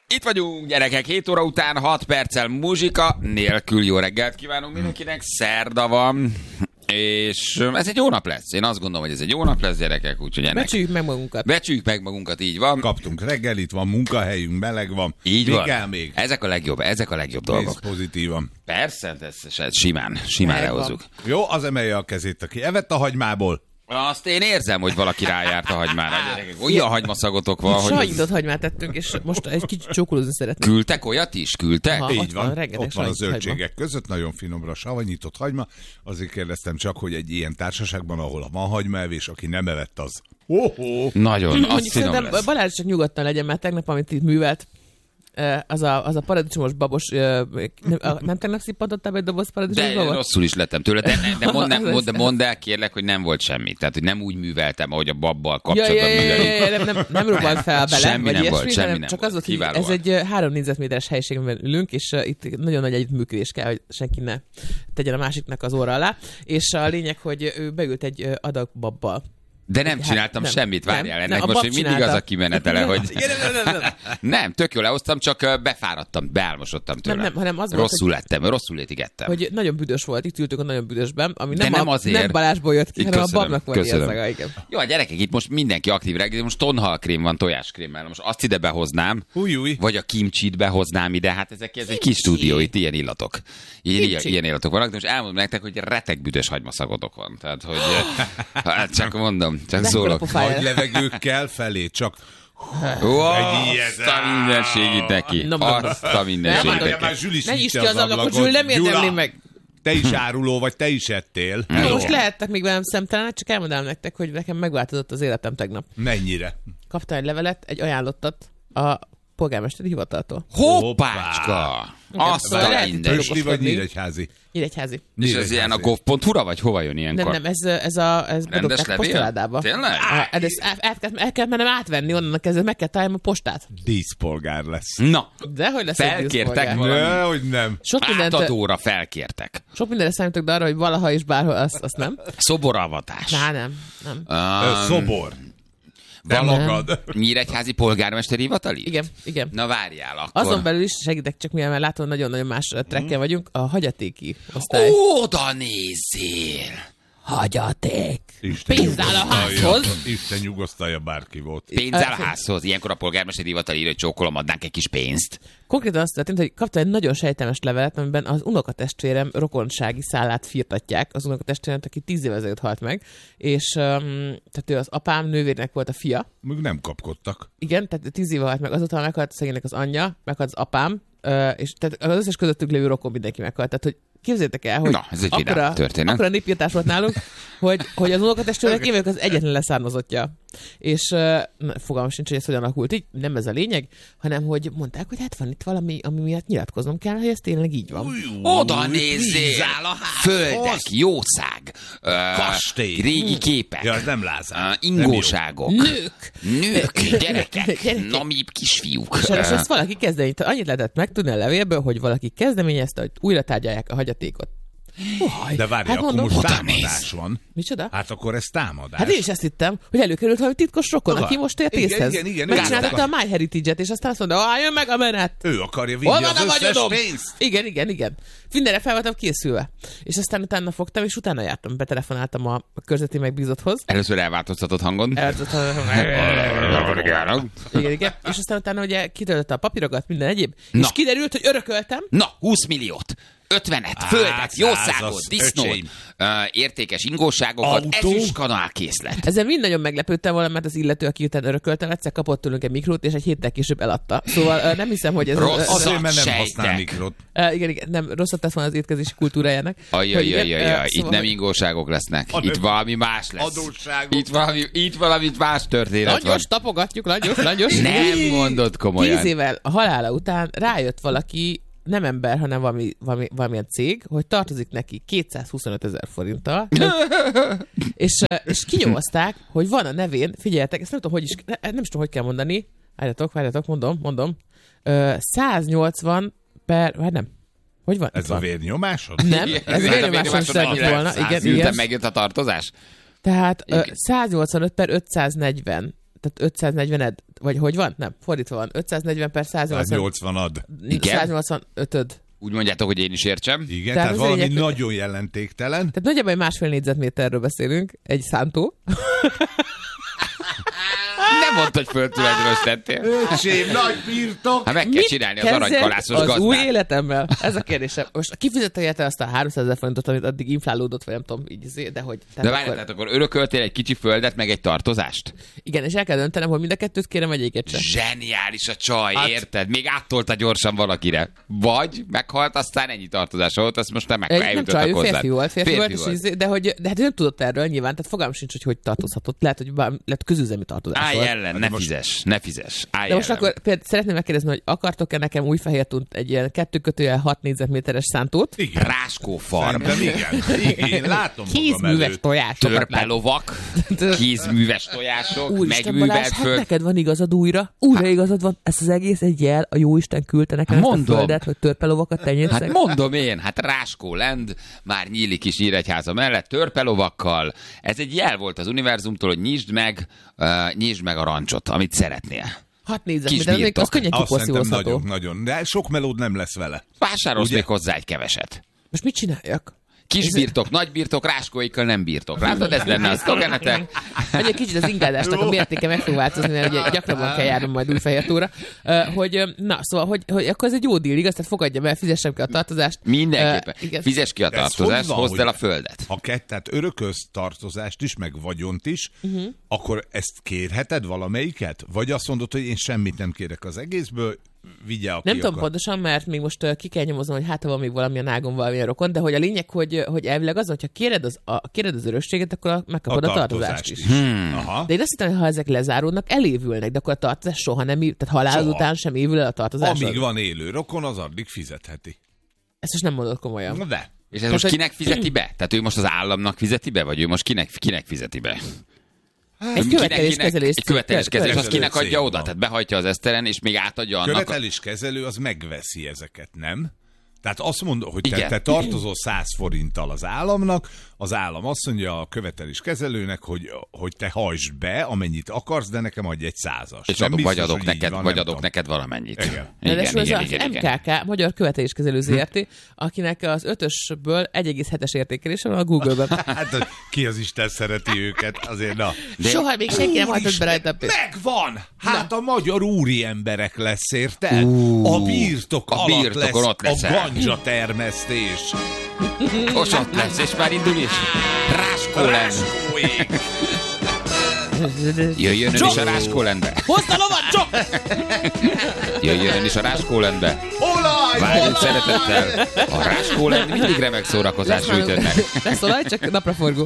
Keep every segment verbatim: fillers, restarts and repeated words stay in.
Itt vagyunk, gyerekek, hét óra után, hat perccel muzsika nélkül. Jó reggelt kívánunk mindenkinek, szerda van, és ez egy jó nap lesz. Én azt gondolom, hogy ez egy jó nap lesz, gyerekek, úgyhogy ennek... Becsüljük meg magunkat. Becsüljük meg magunkat, így van. Kaptunk reggelit, van munkahelyünk, meleg van. Így Mi van. kell még? Ezek a legjobb, ezek a legjobb dolgok. Nézd pozitívan. Persze, ez, ez simán, simán lehozzuk. Jó, az emelje a kezét, aki evett a hagymából. Azt én érzem, hogy valaki rájárt a hagymára. Gyerekek, olyan hagymaszagotok van, hogy... Sajtot hagymát tettünk, és most egy kicsit csókolózni szeretnék. Küldtek olyat is? Küldtek? Aha. Így ott van, van, rengeteg ott van a savanyított zöldségek között, nagyon finomra savanyított hagyma. Azért kérdeztem csak, hogy egy ilyen társaságban, ahol van hagymaevés, aki nem evett, az... Oh-oh. Nagyon, az Mondjuk finom szerintem lesz. Balázs csak nyugodtan legyen, mert tegnap, amit itt művelt, az a, az a paradicsomos babos, nem, nem tegnap szippantottál be egy doboz paradicsomos De babot? rosszul is lettem tőle, de, de mondd, ne, mondd, mondd el kérlek, hogy nem volt semmi. Tehát, hogy nem úgy műveltem, ahogy a babbal kapcsolatban ja, ja, ja, művelik. ja, ja, nem, nem, nem robbant fel bele, Semmi vagy nem ilyesmi, volt, semmi hanem nem csak volt. az volt, hogy Kiváló ez volt. egy három négyzetméteres helyiségben ülünk, és uh, itt nagyon nagy együttműködés kell, hogy senki ne tegyen a másiknak az óra alá, és a lényeg, hogy ő beült egy uh, adag babbal. De nem Hát, csináltam nem, semmit, várjál, nem, ennek nem, a most bab még mindig csinálta. az a kimenetele, hogy... Igen, nem, nem, nem, nem. Nem, tök jól lehoztam, csak ö, befáradtam, beálmosodtam tőle. Nem, nem, hanem az volt, rosszul lettem, rosszul létigettem. Hogy nagyon büdös volt, itt ültünk a nagyon büdösben, ami nem, nem a, azért. nem Balázsból jött ki, Így hanem köszönöm, a babnak volt köszönöm. ilyen szaga, igen. Jó, a gyerekek, itt most mindenki aktív reggel, most tonhalkrém van tojáskrémmel, most azt ide behoznám, Új, új. vagy a kimcsit behoznám ide, hát ezek ez egy kis stúdió, itt ilyen illatok. Ilyen, ilyen, ilyen illatok vannak, de most elmondom nektek, hogy retek büdös hagymaszagotok van. Tehát, hogy hát csak mondom, csak De szólok. akkor a pofája. Nagy levegőkkel felé, csak... Ó, Egy ilyet. azt a mindenségit neki. Na, na, na. Azt a mindenségit Nem, Várjál, neki. már Zsül is Ne nyisd nyitja ki az ablakot, Zsül, nem érdemli Gyula, meg. te is áruló vagy, te is ettél. Na, Jó. most lehettek még velem szemtelenek, csak elmondám nektek, hogy nekem megváltozott az életem tegnap. Mennyire? Kaptam egy levelet, egy ajánlottat a polgármesteri hivataltól. Hoppácska! Azt Szóval a lehet, hogy minden. Pösli vagy okoskodni. Nyíregyházi? Nyíregyházi. És ez ilyen a gov pont hu-ra, vagy hova jön ilyenkor? Nem, nem, ez, ez a, ez Rendes bedobták a levél? postaládába. Tényleg? Ah, ez, el, el, kell, el kell mennem átvenni onnan kezdve, meg kell találnom a postát. Díszpolgár lesz. Na, De hogy lesz egy felkértek díszpolgár? valami Ne, hogy nem. Sok mindent, átadóra felkértek. sok mindenre számítok, de arra, hogy valaha és bárhol, azt, azt nem. Szoboravatás. Ná, nem, nem. Ö, Um, Szobor. Te valami- magad. Nyíregyházi polgármesteri hivatali? Igen, igen. Na várjál akkor. Azon belül is segítek, csak mivel már látom, nagyon-nagyon más trekken vagyunk, a hagyatéki osztály. Oda nézzél! Hagyaték! Isten Pénz áll a nyugosztalja. házhoz. Isten nyugosztalja, bárki volt. Pénz áll a házhoz. Ilyenkor a polgármesteri hivatal írja, hogy csókolom, adnánk egy kis pénzt. Konkrétan azt történt, hogy kaptam egy nagyon sejtelmes levelet, amiben az unokatestvérem rokonsági szállát firtatják, az unokatestvérem, aki tíz évvel ezelőtt halt meg, és um, tehát ő az apám nővérnek volt a fia. Még nem kapkodtak. Igen, tehát tíz éve halt meg, azóta meghalt a szegénynek az anyja, meghalt az apám, uh, és tehát az összes közöttük lévő rokon mindenki meghalt. Tehát, hogy képzeljétek el, hogy Na, ez egy vidám akkora, történet. akkora népírtás volt nálunk, hogy, hogy az unokatestvérek én vagyok az egyetlen leszármazottja. És uh, na, fogalmam sincs, hogy ez hogyan alakult így, nem ez a lényeg, hanem hogy mondták, hogy hát van itt valami, ami miatt nyilatkoznom kell, hogy ez tényleg így van. Oda nézzél! víz áll a házhoz. Földek, jószág, ö, Kastély. régi képek, Ja, ez nem Lázár. ö, ingóságok, Nők! nők, gyerekek, Gyerekek. namíbb kisfiúk. És Ö, ezt valaki kezdeményezte. Annyit lehetett megtudni a levélből, hogy valaki kezdeményezte, hogy újra tárgyalják a hagyatékot. Uhaj. De várj, hát akkor mondom, most oda támadás néz. van. Micsoda? Hát akkor ez támadás. Hát én is ezt hittem, hogy előkerült valami titkos rokon, Aha. aki most ért Igen, észhez. igen, igen, Megcsináltatta a igen. My Heritage-et, és aztán azt mondta, álljon meg a menet! Ő akarja vinni Hol van az a összes vagyonom? pénzt. Igen, igen, igen. Mindenre fel voltam készülve. És aztán utána fogtam, és utána jártam, betelefonáltam a körzeti megbízotthoz. Először elváltoztatott hangon. Igen, igen. És aztán utána ugye kitöltötte a papírokat, minden egyéb. Na. És kiderült, hogy örököltem. Na, húsz milliót. ötvenet, Á, földet, jószágot, százas, disznót, öcsém. ö, értékes ingóságokat, Autó? ezüst kanálkészlet. Ezzel mind nagyon meglepődtem volna, mert az illető, aki után örököltem, egyszer kapott tőlünk egy mikrót, és egy héttel később eladta. Szóval ö, nem hiszem, hogy ez... Rossz. ez- Azért, mert nem Sejtek. használ mikrot. Uh, igen, igen, nem, rosszat tesz volna az étkezési kultúrájának. Hogy igen, Ajajajajaj, ö, itt szóval, nem hogy ingóságok lesznek. Hanem Itt valami más lesz. adósságok. Itt valami, itt valami más történet van. Nagyos, tapogatjuk, nagyos, nagyos. Nem mondod komolyan. Tíz évvel a halála után rájött valaki, nem ember, hanem valami, valami, valamilyen cég, hogy tartozik neki kétszázhuszonöt ezer forinttal, és, ö, és kinyomozták, hogy van a nevén, figyeljetek, ezt nem tudom, hogy is, ne- nem is tudom, hogy kell mondani, várjatok, várjatok, mondom, mondom, ö, száznyolcvan per, hát nem, hogy van? Itt Ez a van. vérnyomásod? Nem, ez vérnyomáson is lehetett volna, igen, igen. Megjött a tartozás? Tehát ö, Igen. száznyolcvanöt per ötszáznegyven tehát ötszáznegyvened, vagy hogy van? Nem, fordítva van. ötszáznegyven per száznyolcvanad. száznyolcvanötöd. Úgy mondjátok, hogy én is értsem. Igen, Tehát tehát az valami lényeg- nagyon jelentéktelen. Tehát nagyjából egy másfél négyzetméterről beszélünk, egy szántó. Nem mondd, hogy földtulajdonos lettél. Öcsém, nagy birtok! Hát meg kell Mit csinálni az kezdett aranykalászos az gazdát. új életemmel? Ez a kérdésem. Most kifizette érte azt a háromszázezer forintot, amit addig inflálódott, vagy nem tudom, így, izé, de hogy... De várjál, tehát akkor örököltél egy kicsi földet, meg egy tartozást? Igen, és el kell döntenem, hogy mind a kettőt kérem, vagy egyiket sem. Zseniális a csaj, Hát- érted? Még áttolta gyorsan valakire. Vagy meghalt, aztán ennyi tartozás volt, azt most nem meg Egy, nem eljutottak csaj, ő hozzá. férfi volt, férfi, Férfi volt, volt. És izé, de, hogy, de hát ő nem tudott erről nyilván, tehát fogalmam sincs, hogy hogy tartozhatott. Lehet, hogy bár, lehet közüzemi tartozás Állj volt. ellen, De ne most- fizes, ne fizes. Állj De most ellen. akkor például szeretném megkérdezni, hogy akartok-e nekem új fehér tunt egy ilyen kettő kötőjel hat négyzetméteres szántót? Igen. Ráskó farm. Szerintem igen. Igen, én látom magam Kézműves előtt. tojásokat lát. Törpelovak, kézműves tojások, Úristen megművelt Balázs, hát föld. neked van igazad újra. Újra igazad van. Ez az egész egy jel, a jóisten küldte nekem ezt Mondom. a földet, hogy törpelovakat tenyészek. Hát mondom én, hát Ráskó Land már nyílik is Nyíregyháza mellett, törpelovakkal. Ez egy jel volt az univerzumtól, hogy nyisd meg, uh, nyisd meg a rancsot, amit szeretnél. hat Kis négyzetméter, az még birtok. az könnyen Azt szerintem kiporszívozható. nagyon, nagyon. De sok melód nem lesz vele. Vásárolsz Ugye? még hozzá egy keveset. Most mit csináljak? Kis Ez- birtok, nagy birtok, ráskóikkal nem birtok. Látod, ez lenne a szlogenetek. Hogy egy kicsit az ingázásnak a mértéke meg fog változni, mert ugye gyakrabban kell járnom majd Újfehértóra. Uh, hogy, ö, na, szóval, hogy, hogy akkor ez egy jó díl, igaz? Tehát fogadjam el, fizessem ki a tartozást. Mindenképpen. Ö, igen. Fizes ki a De ez tartozást, hogy van, hozd hogy- el a földet. Ha kett, tehát örökölsz tartozást is, meg vagyont is, uh-huh. akkor ezt kérheted valamelyiket? Vagy azt mondod, hogy én semmit nem kérek az egészből, vigye, aki Nem tudom akar. pontosan, mert még most uh, ki kell nyomoznom, hogy hát ha van még valamilyen ágon, valamilyen rokon, de hogy a lényeg, hogy, hogy elvileg az, hogyha kéred az, a, kéred az örökséget, akkor a, megkapod a, a tartozást is. Hmm. Aha. De én azt hittem, hogy ha ezek lezáródnak, elévülnek, de akkor a tartozás soha nem, év- tehát halálod Soha. után sem évül el a tartozás. Amíg van élő rokon, az addig fizetheti. Ezt most nem mondod komolyan. Na de. És ez most hogy- kinek fizeti be? Tehát ő most az államnak fizeti be, vagy ő most kinek, kinek fizeti be? Egy követeléskezelés. Egy követeléskezelés, az kinek cég adja oda? van. Tehát behajtja az eszteren, és még átadja annak. A... Követeléskezelő az megveszi ezeket, nem? Tehát azt mondod, hogy te, Igen. te tartozol száz forinttal az államnak, az állam azt mondja a követeléskezelőnek, hogy, hogy te hajtsd be, amennyit akarsz, de nekem adj egy százas. És Nem adok, biztos, vagy adok hogy így neked, van, vagy nem adok tudom. neked valamennyit. Igen. De Igen, ez igen, az igen, em igen. ká ká, Magyar Követeléskezelő zé er té, akinek az ötösből egy egész hetes értékelése van a Google-ben. Hát ki az Isten szereti őket, azért na. De- Soha még senki nem hajtott be rajta a pénzt. Megvan! Hát a magyar úri emberek lesz, érted? A birtok a alatt birtokon lesz ott a leszel. ganja termesztés. Most ott lesz, és már indul is. Ráskó Land. Ráskóék. Jöjjön ön is a Ráskó Landbe. Hozd a lovat, Csok! Jöjjön ön is a Ráskó Landbe. Olaj! Várjunk szeretettel. A Ráskó Land mindig remek szórakozás Lesz nyújt önnek. Lesz olaj, csak napraforgó.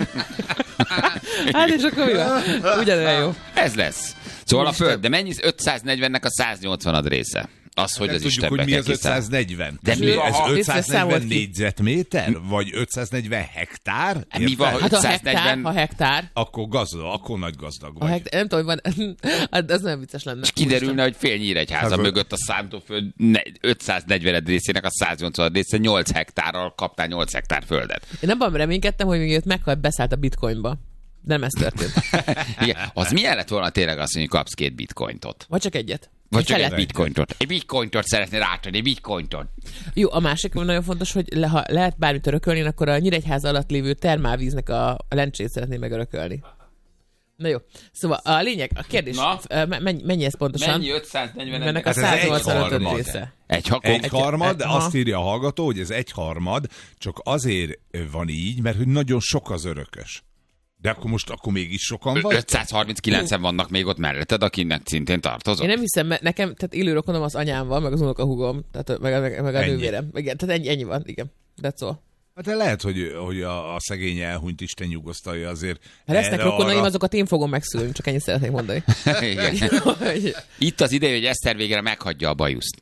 Hát és akkor mi van? Ugyanolyan jó. Ez lesz. Szóval a föld, de mennyi ötszáznegyvennek a száznyolcvanad része? Az, hogy Nem az tudjuk, Istenbe hogy mi kell az kiszállni. ötszáznegyven. De mi van, ez ha- Vissza számolt ötszáznegyven ki. négyzetméter? Vagy ötszáznegyven hektár? Mi van, Érted? hogy- Hát a hektár, ötszáznegyven ha hektár, Akkor gazdag, akkor nagy gazdag a vagy. hektár, nem tudom, hogy van, hát ez nagyon vicces lenne. És kiderülne, hogy fél Nyíregyháza Hát, mögött a szántóföld ne- ötszáznegyven részének a száznyolcvan része nyolc hektárral kaptál nyolc hektár földet. Én abban reménykedtem, hogy még őt meghalt, beszállt a bitcoinba. De nem ez történt. Igen, az milyen lett volna tényleg azt, hogy kapsz két bitcointot? Vagy csak egyet. Vagy csak egy felet. bitcointot. Egy bitcointot szeretnél átadni, egy bitcointot. Jó, a másik nagyon fontos, hogy le, ha lehet bármit örökölni, akkor a Nyíregyháza alatt lévő termálvíznek a, a lencsét szeretném megörökölni. Na jó. Szóval a lényeg, a kérdés, Na? f- mennyi, mennyi ez pontosan? Mennyi ötszáznegyven? Ennek a Hát ez egy száznyolcvanötöd harmad. része. Egy hakon. Egy harmad, de Aha. azt írja a hallgató, hogy ez egy harmad, csak azért van így, mert hogy nagyon sok az örökös. De akkor most akkor mégis sokan vagy? ötszázharminckilencen vannak még ott melletted, akinek szintén tartozol. Én nem hiszem, mert nekem, tehát élő rokonom az anyám van, meg az unokahúgom, tehát meg, meg, meg a Ennyi. nővérem. Igen, tehát ennyi, ennyi van, igen. That's all. Hát de lehet, hogy, hogy a, a szegény elhunyt Isten nyugosztalja azért. Ha lesznek erre, rokonaim, arra. azokat én fogom megszülni, csak ennyit szeretnék mondani. Igen. Hogy- Itt az ideje, hogy Eszter végre meghagyja a bajuszt.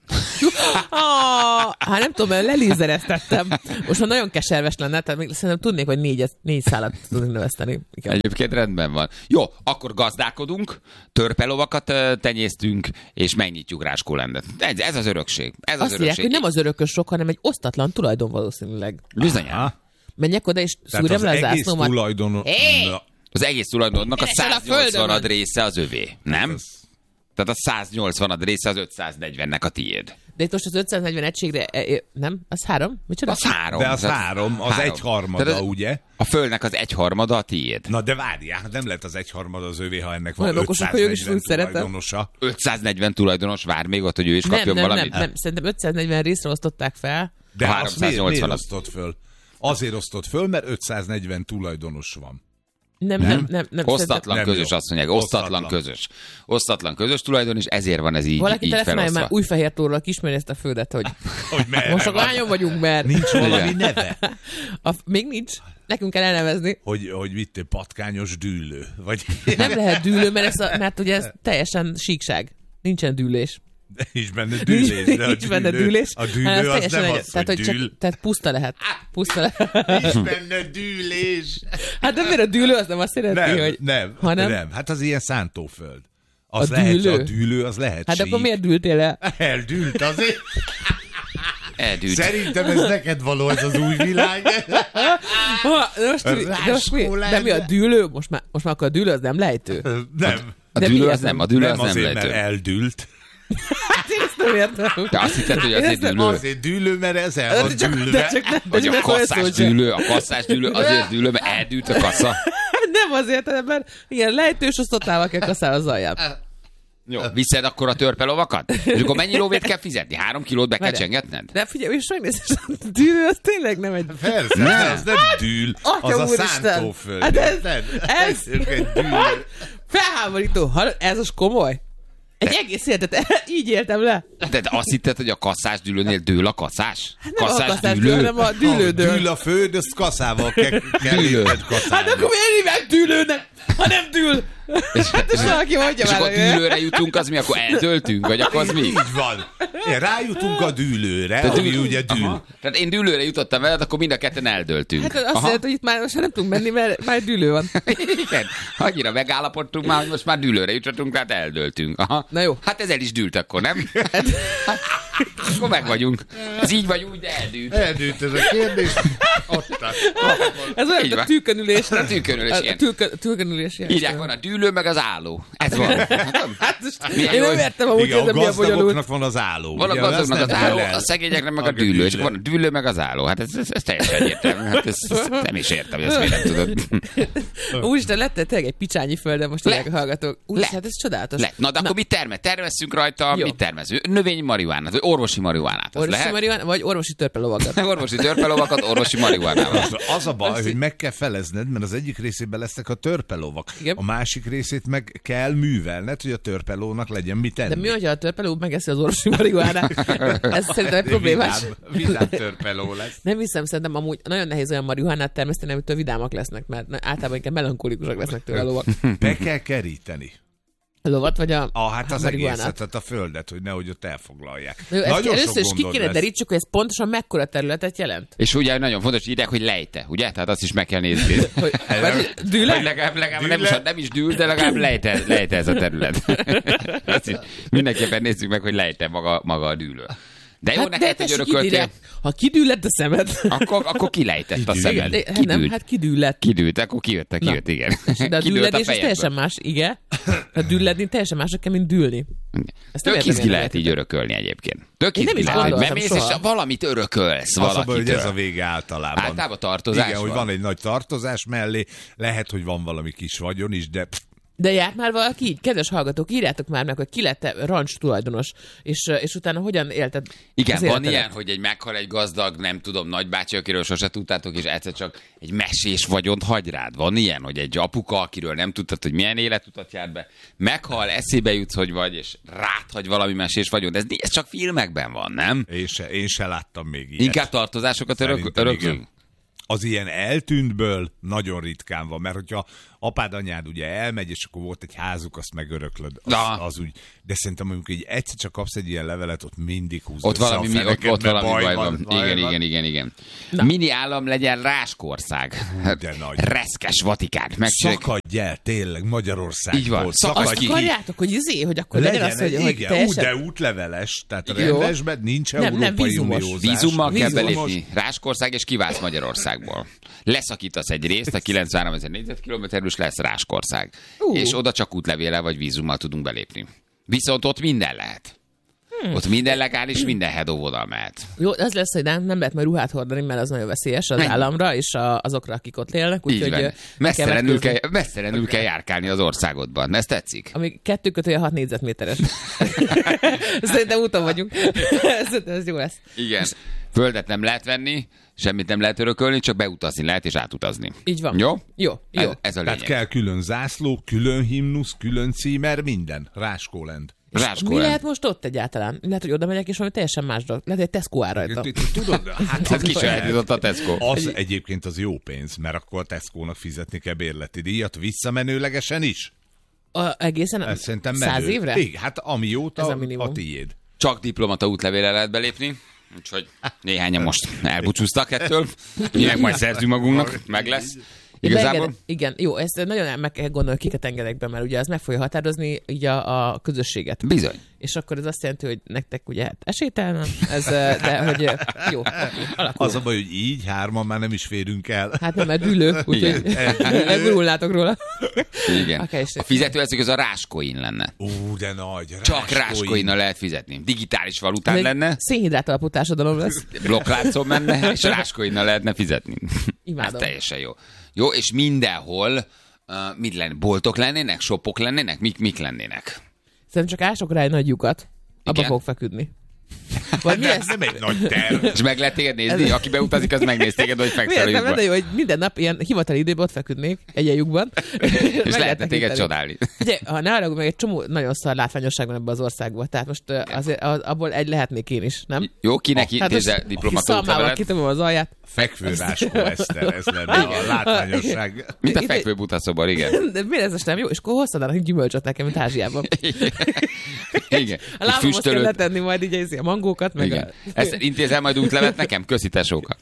Ah, hát nem tudom, mert lelézereztettem. Most már nagyon keserves lenne, tehát még szerintem tudnék, hogy négy, négy szálat tudnék növeszteni. Igen. Egyébként rendben van. Jó, akkor gazdálkodunk, törpelovakat ö, tenyésztünk, és megnyitjuk Ráskó Landet. Ez, ez az örökség. Ez az Azt írják, örökség. hogy nem az örökös sok, hanem egy osztatlan tulajdon valószínűleg. Bizonyán. Aha. Menjek oda, és Tehát szúrjam az le a egész zászlómat. tulajdon... Hé! Na, Az egész tulajdonnak a Keresel a száznyolcvanad földön. része az övé, nem? Tehát a száznyolcvanad része az ötszáznegyvennek a tiéd. De itt most az ötszáznegyven egységre, e, e, nem? Az három? Micsoda? Az három. De az Tehát három, az három. egyharmada, Tehát az- ugye? A földnek az egyharmada a tiéd. Na de várjál, nem lehet az egyharmada az övé, ha ennek van Olyan okosak vagyok, és ötszáznegyven úgy szeretem. tulajdonosa. ötszáznegyven tulajdonos vár még ott, hogy ő is Nem, kapjon nem, nem, valamit. nem, szerintem ötszáznegyven részre osztották fel. De A azt miért, miért háromszáznyolcvanat. osztott föl? Azért osztott föl, mert ötszáznegyven tulajdonos van. Nem, nem, nem. nem Osztatlan Nem közös, jó. azt mondják. Osztatlan Osztatlan. közös. Osztatlan közös tulajdon, és ezért van ez így, valaki így telefonálja már felosztva. Újfehér Tóról, aki ismeri ezt a földet, hogy Hogy merre most csak van? lányon vagyunk, mert Nincs valami Igen. neve? a, még nincs. Nekünk kell elnevezni. Hogy, hogy mit, patkányos dűlő? Vagy Nem lehet dűlő, mert, ez a, mert ugye ez teljesen síkság. Nincsen dűlés. nincs benne dűlés. De a Nincs benne dűlő- dűlés. A dűlő hanem az teljesen nem egy- az, tehát, hogy csak, dűl. tehát puszta lehet. Puszta lehet. Nincs benne dűlés. Hát de miért a dűlő az nem azt jelenti, Nem, hogy... nem, hanem- nem. Hát az ilyen szántóföld. Az A lehet, dűlő? A dűlő az lehet Hát sík. akkor miért dűltél el? Eldűlt azért. Eldűlt. Szerintem ez neked való, ez az új világ. Ha, de, most, de, most mi, de mi a dűlő? Most már, most már akkor a dűlő az nem lejtő? Nem. A De dűlő mi az ez? nem, a dűlő Nem az nem azért, mert lejtő. eldült. Hát én ezt nem értem. De azt hitted, hogy Én azért ezt nem- dűlő. Azért dűlő, mert ez el van De csak, de dűlve. csak nem, de Vagy csak a nem olyan kasszás szó sem. dűlő, a kasszás dűlő azért dűlő, mert eldűlt a kassa. Nem azért, hanem mert ilyen lejtős osztottával kell kaszára az alját. Jó. Viszed akkor a törpelovakat? És akkor mennyi lóvét kell fizetni? Három kilót be kell Várjál. csengetned? De figyelj, és megnézed, a dűlő az tényleg nem egy... Persze, Nem. de az nem dűl, Atya az a úristen. szántóföld. Hát ez- Nem, ez- egy dűlő. Felháborító. Hallod? Ez az komoly. Egy egész életet így éltem le. De azt hitted, hogy a kasszás dűlőnél dől a kasszás? Hát nem a kasszás dűlő, hanem a Ha dűlődől. dűl a föld, azt kaszával kell, kell Dűlő. érted Hát kaszálni. akkor miért hívják dűlőnek, ha nem dűl? Hát és valaki mondja És már, akkor hogy- dűlőre jutunk, az mi? Akkor eldöltünk? Vagy akkor az mi? Így van. Igen, rájutunk a dűlőre, De ami dűl- ugye dűl. Aha. Tehát én dűlőre jutottam veled, akkor mind a ketten eldöltünk. Hát azt Aha. jelenti, hogy itt már most már nem tudunk menni, mert már dűlő van. Igen, annyira megállapodtunk már, hogy most már dűlőre jutottunk, tehát eldöltünk. Aha. Na jó. Hát ez el is dűlt akkor, nem? Hát, akkor meg vagyunk. Ez így vagy úgy, de eldűlt. Eldűlt ez a kérdés. Ott tart. Ez olyan, Így mint a van. tűkönülés. A tűkönülés, A ilyen. tűkö- tűkönülés. ilyen. Írják, van a dűlő, meg az álló. Ez van. Hát most Milyen én jó, nem hogy- értem amúgy, Igen, ez a a milyen bonyolult. gazdagoknak van az álló. Van a ugye, gazdagnak azt az nem álló, kell el. a szegényeknek meg a A dűlő, és dűlő. van a dűlő, meg az álló. Hát ez, ez, ez teljesen egyértelmű. Hát ez, ez nem is értem, hogy ezt miért nem tudod. Úristen, lett tényleg egy picsányi földem, most Lett. írják a hallgatók. Úristen, hát ez csodálatos. Le. Na, de akkor mit termel? Termesszünk rajta, Jó. mit termezünk? Növényi marihuánát, vagy orvosi marihuánát. Az Orvosi lehet? marihuana, vagy orvosi törpelovakat. Orvosi törpelovakat, orvosi marihuánával. Az a baj, Azt hogy így- meg kell felezned, mert az egyik részében lesznek a törpelovak. Igen. A másik részét meg kell művelned, hogy a törpelónak legyen mit tenni. De mi, hogyha a törpeló megeszi az orvosi marihuánát? Ez szerintem egy problémás. Vidám, vidám törpeló lesz. Nem hiszem, szerintem amúgy nagyon nehéz olyan marihuánát termeszteni, amitől vidámak lesznek, mert na- általában inkább melankolikusak lesznek tőle a lovak. Be kell keríteni. A lovat vagy a, Ah, hát az marihuánát? egészet, tehát a földet, hogy nehogy ott elfoglalják. Na jó, ezt Nagyon először sok is ki gondod kéne lesz. derítsük, hogy ez pontosan mekkora területet jelent. És ugye nagyon fontos, hogy írják, hogy lejte, ugye? Tehát azt is meg kell nézni. Hogy, vagy, dűle? Hogy legalább, legalább nem, is, Dűle? nem is dűl, de legalább lejte, lejte ez a terület. Azt is mindenképpen nézzük meg, hogy lejte maga, maga a dűlő. De jó, Hát, neked, de hogy tessék, örököltél, idézek. Ha kidüllett a szemed. akkor, akkor kilejtett a Kidűlt. szemed. De- hát nem, Kidűlt. hát kidüllett. Kidűlt, akkor kijött, kijött, igen. De a Kidűlt dülledés az fejedből. teljesen más, igen. A dülledni teljesen mások kell, mint dűlni. Ezt nem Tök értem, izgi én lehet nem így örökölni egyébként. Tök Én nem izgi is lehet, hogy hallottam bemész, és soha. valamit örökölsz Az a baj, hogy valakitől. ez a vége általában. Általában tartozás Igen, hogy van. van egy nagy tartozás mellé, lehet, hogy van valami kis vagyon is, de De járt már valaki így? Kedves hallgatók, írjátok már meg, hogy ki lett rancs tulajdonos, és, és utána hogyan élted Igen, az van életedet? ilyen, hogy egy meghal egy gazdag, nem tudom, nagybácsi, akiről sose tudtátok, és egyszer csak egy mesés vagyont hagy rád. Van ilyen, hogy egy apuka, akiről nem tudtad, hogy milyen életutat járt be, meghal, eszébe jutsz, hogy vagy, és ráthagy valami mesés vagyont. Ez, ez csak filmekben van, nem? én se, én se láttam még ilyet. Inkább tartozásokat örök, Szerintem öröklünk. igen. Az ilyen eltűntből nagyon ritkán van, mert hogyha apád, anyád ugye elmegy, és akkor volt egy házuk, azt megöröklöd, az, Na. az úgy. De szerintem mondjuk így egyszer csak kapsz egy ilyen levelet, ott mindig húzod Ott valami, mi, ott, ott valami baj, baj van. baj Igen, van. igen, igen, igen. Mini állam legyen Ráskország. De nagy. Reszkes Vatikán. Megcsinálják. Szakadj el, tényleg, Magyarországból. Így van, szakadj Azt ki. akarjátok, hogy izé, hogy akkor legyen, Legyen az, hogy, egy, hogy igen, teljesen... ú, de útleveles, tehát a Jó. rendesben nincs Nem, nem, Európai vízumos. Uniózás. Vízummal kell Vízumos. belépni Ráskország, és kiválsz Magyarországból. Leszakítasz egy részt a kilencvenhárom ezer négyzetkilométerből, június lesz Ráskország. Uh. És oda csak útlevéllel vagy vízummal tudunk belépni. Viszont ott minden lehet. Hmm. Ott minden legális, minden hedóvodal mehet. Jó, az lesz, hogy nem, nem lehet majd ruhát hordani, mert az nagyon veszélyes az Mennyi? államra és a, azokra, akik ott élnek. Így van. Úgy, Messzelenül kell, messzelenül kell járkálni az országodban. Ez tetszik? Ami kettő kötője hat négyzetméteres. Szerintem úton vagyunk. Szerintem ez jó lesz. Igen. Földet nem lehet venni, semmit nem lehet örökölni, csak beutazni lehet és átutazni. Így van. Jó? Jó, jó. Ez, ez a Tehát lényeg. kell külön zászló, külön himnusz, külön címer, minden. Ráskóland. Ráskó Mi lehet most ott egyáltalán? Lehet, hogy oda megyek, és valami teljesen más dolog. Lehet, hogy egy Tesco áll rajta. Tudod, hát Ez kisajátított a Tesco. az egyébként az jó pénz, mert akkor a Tesco-nak fizetni kell bérleti díjat, visszamenőlegesen is. A, egészen Ez szerintem menő. száz évre? Igen, hát amióta Ez a a, minimum. a tiéd. Csak diplomata útlevéllel lehet belépni, úgyhogy néhányan most elbúcsúztak ettől. Mi meg majd szerzünk magunknak, meg lesz. Igazából? Beenged, igen, jó, ezt nagyon meg kell gondolni, kiket engedek be, mert ugye az meg fogja határozni így a, a közösséget. Bizony. És akkor ez azt jelenti, hogy nektek ugye hát esélytelen, ez, de hogy jó, alakul. Az a baj, hogy így hárman már nem is férünk el. Hát nem, mert dűlő, úgyhogy elgurulnátok róla. Igen. Okay, A fizetőeszköz az a Ráskoin lenne. Ú, de nagy. Csak Ráskoinnal lehet fizetni. Digitális valután Ez lenne, egy szénhidrát alapú társadalom lesz. blokkláncon menne, és Ráskoinnal lehetne fizetni. Imádom. Ez teljesen jó. Jó, és mindenhol uh, mit lenne? Boltok lennének? Shopok lennének? Mik, mik lennének? Szerintem csak ások rá egy nagy lyukat, abba Igen? fog feküdni. Vagy mi ez? Nem egy nagy terv. És meg lehet téged nézni? Aki beutazik, az megnéz téged, hogy Mi fekszel a ez? Nem lyukban. lenne jó, hogy minden nap ilyen hivatali időben ott feküdnék egy ilyen lyukban. És lehetne téged csodálni. Ugye, ha ne arra, meg egy csomó nagyon szar látványosság van ebben az országban, tehát most uh, azért az, abból egy lehetnék én is, nem? Jó, kinek Hát intézel most diplomata szalmával útlevelet? kitömöm az alját. Fekvő Ráskó Eszter, ez lenne a látványosság. Mint a Ide- fekvő butaszobor, igen. De miért ez most nem jó? És akkor hoztanának gyümölcsöt nekem, mint Ázsiában. Igen. A Egy lábamhoz kell füstölőt. letenni majd így a mangókat, meg Igen. a... Ezt intézel majd útlevet nekem? Köszi tesóka.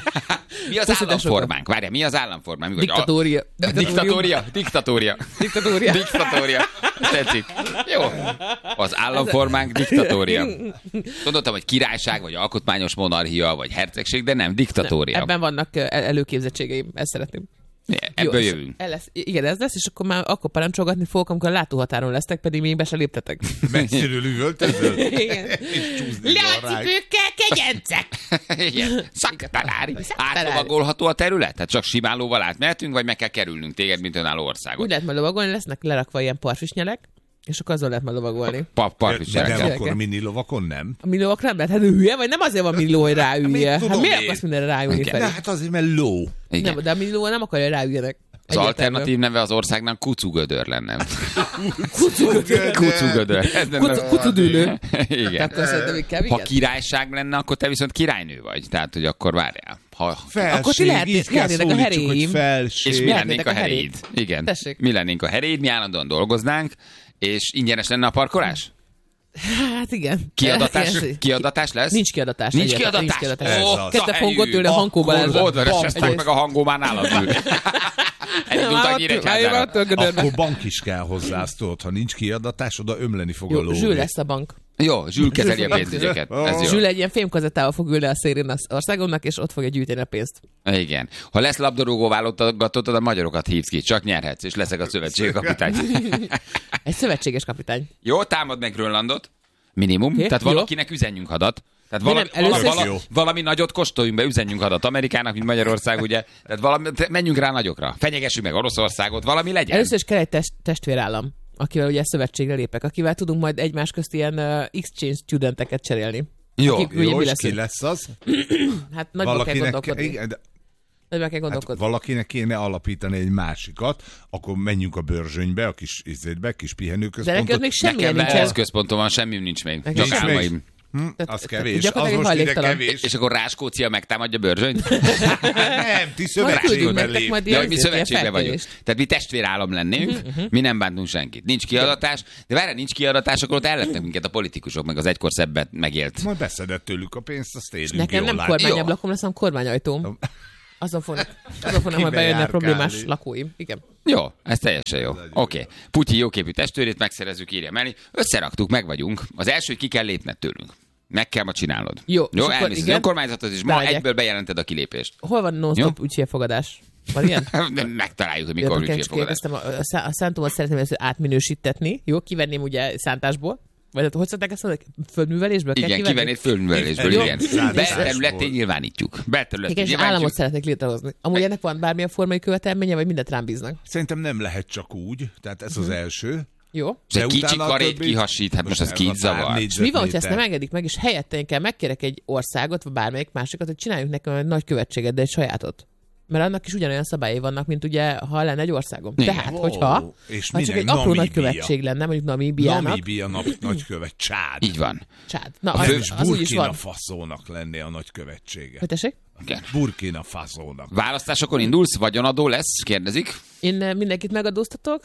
Mi az Köszi, tesóka. államformánk? Várjál, mi az államformánk? Mi vagy- Diktatória. A- Diktatória? Diktatória. Diktatória. Diktatória. Tetszik. Jó. Az államformánk diktatória. Gondoltam, hogy királyság, vagy alkotmányos monarchia, vagy hercegség, de nem, diktatória. Ebben vannak uh, el- előképzettségeim, ezt szeretném. Ebből és jövünk. el lesz, igen, ez lesz, és akkor már akkor parancsolgatni fogok, amikor a látóhatáron lesztek, pedig még be se léptetek. Messziről üvöltözöl? Igen. És csúszni van rá. Lacipőkkel, kegyencek! Igen. Szaktalári. Átlovagolható a terület? Tehát csak simán lóval átmehetünk, vagy meg kell kerülnünk téged, mint önálló országot? Úgy lehet majd lovagolni, lesznek lerakva ilyen parfisnyelek, és akkor azon lehet majd lovagolni. Pa- De Parfisnyelekkel. nem Gyerekek. akkor a mini lovakon nem? A millióak nem lehet, hát ő hülye, vagy nem azért van millió, hogy ráülje. Hát, Hát tudom miért én. akarsz mindenre ráülni, Igen. Feri? De hát azért, mert ló. Igen. Nem, de a millió nem akarja, hogy ráüljenek. Az alternatív neve az országnak Kucugödör lenne. Kucugödör. Kucugödör. Ez lenne- Kucu- Kucudűlő. Igen. Akkor szerintem így kell, Ha igen? királyság lenne, akkor te viszont királynő vagy. Tehát, hogy akkor várjál. Ha... Felség, Akkor ti lehet- így kell lehetnének a szólítsuk, hogy heréim. felség. És mi Lehetnétek lennénk a a heréd. heréd. Igen. Tessék. Mi lennénk a heréd, mi állandóan dolgoznánk, és ingyenes lenne a parkolás? Hát igen. Kiadatás, Ez- kiadatás lesz? Nincs kiadatás. Nincs egyáltalán, kiadatás? Nincs kiadatás. Ez Ó, az. Kettő a fogunk ott helyű. ülni a Hankó Balázsra. Oldva reseztek Egyrészt- meg a hangó, már nálam ül. Elindultak Nyíregyházára. Akkor bank is kell hozzá, azt tudod, ha nincs kiadatás, oda ömleni fog a Jó, ló. Zsül lesz a bank. Jó, Zsül kezeli a Zsül- pénzügyeket. Ez jó. Zsül egy ilyen fémkazettával fog ülni a szélén az országomnak, és ott fogja gyűjteni a pénzt. Igen. Ha lesz labdarúgó válogatottad, a magyarokat hívsz ki, csak nyerhetsz, és leszek a szövetségi kapitány. Egy szövetséges kapitány. Jó, támad meg Grönlandot. Minimum. Oké, Tehát jó. valakinek üzenjünk hadat. Tehát Mi valami, nem, először valami, is- valami, valami nagyot kóstoljunk be, üzenjünk hadat Amerikának, mint Magyarország, ugye. Tehát valami, te- menjünk rá nagyokra. Fenyegessük meg Oroszországot, valami legyen. Először is kell egy test, testvérállam, akivel ugye szövetségre lépek, akivel tudunk majd egymás közt ilyen uh, exchange studenteket cserélni. Jó, Akik ugye Jó, mi és leszünk. ki lesz az? Hát nagyban kell Valakinek, gondolkodni. igen, de Nagyban kell hát gondolkodni. valakinek kéne alapítani egy másikat, akkor menjünk a Börzsönybe, a kis izétbe, kis De pihenőközpontot. neked még semmilyen Nekem nincsen. ez központom van, semmi nincs még. Nekem Csak nincs még. álmaim. Hm, Tehát- az kevés, az gyakorlatilag most ide hajléktalan. kevés. És akkor Ráskócia megtámadja Börzsönyt? Nem, ti Majd küldünk szövetségben nektek lép. majd De hogy ilyen, mi ilyen szövetségben vagyunk. felkérést. Tehát mi testvérállam lennénk, uh-huh. mi nem bántunk senkit. Nincs kiadatás, de várj, nincs kiadatás, akkor ott ellepnek minket a politikusok, meg az egykor szebbet megélt. Majd beszedett tőlük a pénzt, azt élünk Nekem jól nem látni. kormányablakon lesz, hanem kormányajtóm. Azon fognak, azon fognak majd Kibe bejönni a járkálni. problémás lakóim. Igen. Jó, ez teljesen jó. Oké. Okay. Putyi jóképű testvérét megszerezzük, írja Meli. Összeraktuk, meg vagyunk. Az első, hogy ki kell lépned tőlünk. Meg kell ma csinálnod. Jó, és Jó, akkor elmész az igen. önkormányzathoz, és ma Bemegyek. egyből bejelented a kilépést. Hol van non-stop ügyfélfogadás? Van ilyen? Megtaláljuk, hogy mikor Én kérdeztem, a, a szántómat szeretném ezt átminősítetni. Jó, kivenném ugye szántásból. Vagy hogy szokták ezt mondani? Földművelésből? Igen, kivennéd földművelésből, Jó. igen. Belterületén nyilvánítjuk. Belterületén Igen, és államot szeretnék létrehozni. Amúgy ennek van bármilyen formai követelménye, vagy mindent rám bíznak? Szerintem nem lehet csak úgy, tehát ez az első. Jó. És egy kicsi karét kihasít, hát most az kit zavar. És mi van, hogyha ezt nem engedik meg, és helyette én kell megkérek egy országot, vagy bármelyik másikat, hogy csináljuk nekem egy nagy követséget, de egy sajátot. Mert annak is ugyanolyan szabályai vannak, mint ugye, ha lenne egy országom. Igen. Tehát, hogyha és ha csak egy apró Namíbia. nagykövetség lenne, mondjuk Namíbiának. Namíbia nap, nagykövet, Csád. Így van. Csád. Na, Az, az, az, az úgy is Burkina van. Faszónak lenné a nagykövetsége. Hogy tessék? Igen. Burkina Faszónak. Választásokon indulsz, vagyonadó lesz, kérdezik. Én eh, mindenkit megadóztatok.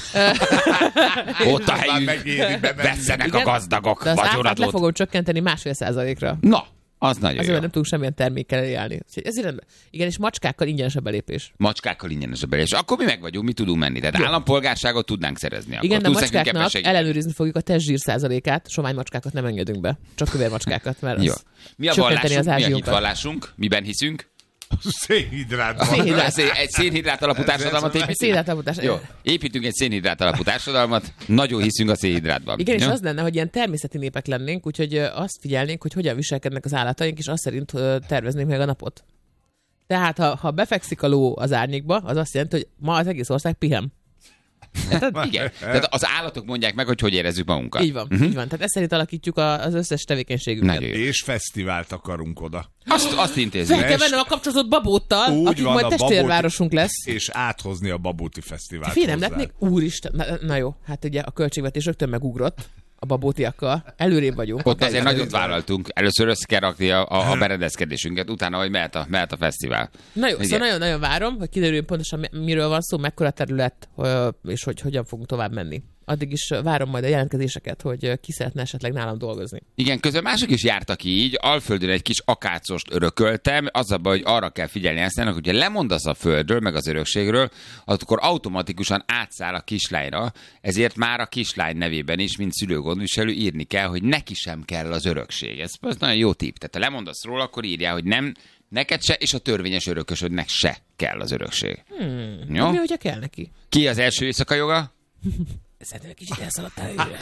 Ott a helyünk, Megéri bemenni. vesszenek Igen? a gazdagok De az áfát le vagyonadót. fogom csökkenteni másfél százalékra. Na, az nagyon Azért jó. nem tudunk semmilyen termékkel eljárni. Úgyhogy ez rendben. Igen, és macskákkal ingyenes a belépés. Macskákkal ingyenes a belépés. Akkor mi meg vagyunk, mi tudunk menni. Tehát jó. Állampolgárságot tudnánk szerezni. Akkor. Igen, de a Tudsz nekünk ebben macskáknak segíteni? ellenőrizni fogjuk a testzsír százalékát, sovány macskákat nem engedünk be. Csak kövér macskákat, mert Jó. az Mi a csökkenteni vallásunk? az Mi a ázsiunkat. hitvallásunk? Miben hiszünk? Szénhidrátban. Szénhidrát. Szé- Egy szénhidrát alapú társadalmat építünk? Szénhidrátalapotás. Jó. Építünk egy szénhidrát alapú társadalmat. Nagyon hiszünk a szénhidrátban. Igen, és Jó? az lenne, hogy ilyen természeti népek lennénk, úgyhogy ö, azt figyelnénk, hogy hogyan viselkednek az állataink, és azt szerint ö, terveznénk meg a napot. Tehát, ha, ha befekszik a ló az árnyékba, az azt jelenti, hogy ma az egész ország pihen. Igen. Tehát az állatok mondják meg, hogy hogy érezzük magunkat. Így van, uh-huh. így van. Tehát ezt szerint alakítjuk a, az összes tevékenységünket. Nagyon jó. És fesztivált akarunk oda. Azt, azt intézzük. Fel kell vennem a kapcsolatot Babóttal, Úgy akik van, majd a testvérvárosunk lesz. És áthozni a Babóti Fesztivált Fél nem hozzá. lehetnék? Úristen, na, na jó, hát ugye a költségvetés rögtön megugrott a babótiakkal. Előrébb vagyunk. Ott azért nagyot vállaltunk. Először össze kell rakni a, a, a berendezkedésünket, utána, hogy mehet a, mehet a fesztivál. Na jó, Igen. szóval nagyon-nagyon várom, hogy kiderüljön pontosan mi- miről van szó, mekkora terület, ö, és hogy hogyan fogunk tovább menni. Addig is várom majd a jelentkezéseket, hogy ki szeretne esetleg nálam dolgozni. Igen, közben mások is jártak így. Alföldön egy kis akácost örököltem, az a baj, hogy arra kell figyelni ezt, hogy ha lemondasz a földről, meg az örökségről, akkor automatikusan átszáll a kislányra, ezért már a kislány nevében is, mint szülőgondviselő írni kell, hogy neki sem kell az örökség. Ez, ez nagyon jó tipp. Tehát ha lemondasz róla, akkor írjál, hogy nem, neked se, és a törvényes örökösödnek se kell az örökség. Hmm. Jó? Mi, hogyha kell neki? Ki az első éjszaka joga? Szerintem egy kicsit elszaladtál őre.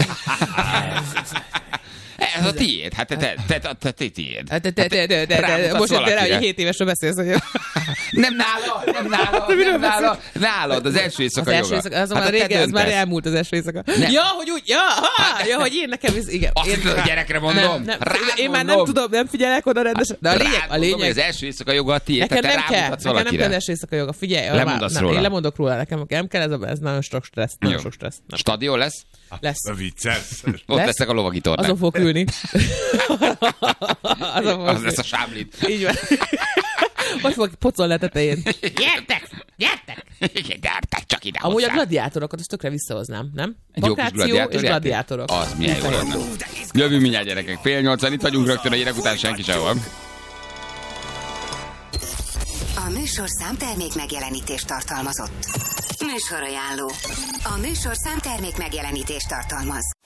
Ez a tiéd. Hát te, te, te, te, te, te tiéd. Hát, te, te, te, te, te, te, Rámutatsz most jöttél rá, valakire. hogy hét évesről beszélsz, hogy Nem nála, nem nála, nem nála. Nálad, az első éjszaka az joga. első éjszaka, az, Hát már te régen, az már döntesz. elmúlt az első éjszaka. Nem. Ja, hogy úgy, ja, ha, ja, hogy én nekem, ez, igen. Azt én, hiszed, a gyerekre mondom? Nem, nem, Rád én már nem mondom. tudom, nem figyelek oda rendesen. De a lényeg, Rád a mondom, hogy lényeg, az első éjszaka joga a tiéd, nekem tehát nem te kell, rámutatsz nekem nem kell az valakire. első éjszaka joga, figyelj. Lemondasz már- róla. Én lemondok róla, nekem nem kell, ez, a, ez nagyon sok stressz, nagyon Jó. sok stressz. Nem. Stadion lesz? Lesz. A vicces. Ott Lesz? leszek a lovagi tornán. Azon fog ülni. Azon fog Az lesz a sámlit. Így van. Hogy fog pocolni a tetején. Gyertek! Gyertek! Igen, gyertek csak ide Amúgy a hozzá. gladiátorokat azt tökre visszahoznám, nem? Egy jó kis Vakáció és gladiátorjáték? gladiátorok. Az milyen jó lenne. Jövünk mindjárt, gyerekek. Fél nyolcan, itt vagyunk rögtön a hírek után, senki sehol. A műsorszám termék megjelenítést tartalmazott. Műsorajánló. A műsorszám termék megjelenítést tartalmaz.